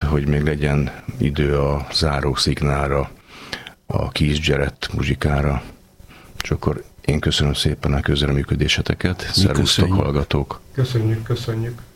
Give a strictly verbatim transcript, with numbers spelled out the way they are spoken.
hogy még legyen idő a zárószignára, a Kis Jarrett muzsikára. És akkor én köszönöm szépen a közreműködéseteket. Szervusztok, hallgatók! Köszönjük, köszönjük!